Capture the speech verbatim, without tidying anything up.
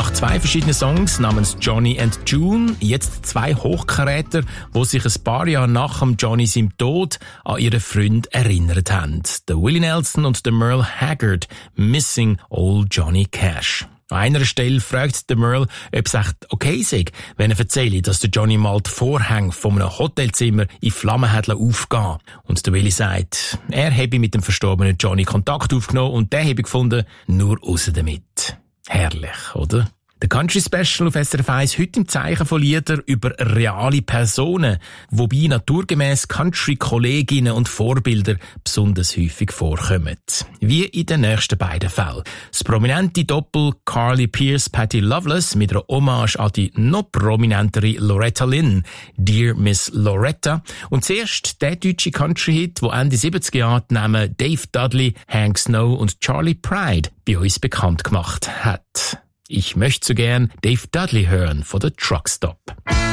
Nach zwei verschiedenen Songs namens Johnny and June jetzt zwei Hochkaräter, die sich ein paar Jahre nach dem Johnny seinem Tod an ihren Freund erinnert haben. Der Willie Nelson und der Merle Haggard, Missing Old Johnny Cash. An einer Stelle fragt der Merle, ob es echt okay sei, wenn er erzähle, dass der Johnny mal die Vorhänge von einem Hotelzimmer in Flammen hat aufgehen. Und der Willie sagt, er habe mit dem verstorbenen Johnny Kontakt aufgenommen und der habe gefunden, nur raus damit. Herrlich, oder? Der Country Special auf S R F eins heute im Zeichen von Liedern über reale Personen, wobei naturgemäss Country-Kolleginnen und Vorbilder besonders häufig vorkommen. Wie in den nächsten beiden Fällen. Das prominente Doppel Carly Pearce-Patty Loveless mit einer Hommage an die noch prominentere Loretta Lynn, Dear Miss Loretta. Und zuerst der deutsche Country-Hit, wo Ende siebziger Jahre die Namen Dave Dudley, Hank Snow und Charlie Pride bei uns bekannt gemacht hat. Ich möchte so gern Dave Dudley hören von der Truck Stop.